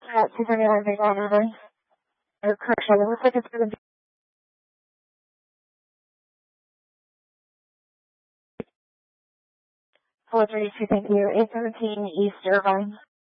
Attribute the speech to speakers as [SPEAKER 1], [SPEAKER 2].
[SPEAKER 1] 239 Big on Irving. Or correction, it looks like it's going to be 432, thank you. 817 East Irvine.